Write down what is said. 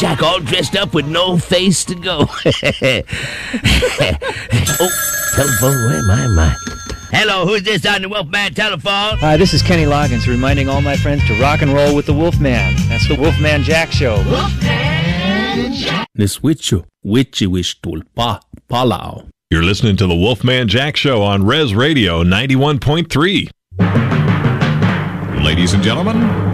Jack all dressed up with no face to go. Oh, telephone, where am I? Hello, who's this on the Wolfman telephone? Hi, this is Kenny Loggins reminding all my friends to rock and roll with the Wolfman. That's the Wolfman Jack Show. Wolfman Jack. Niswitchu, wichi palau. You're listening to the Wolfman Jack Show on Res Radio 91.3. Ladies and gentlemen,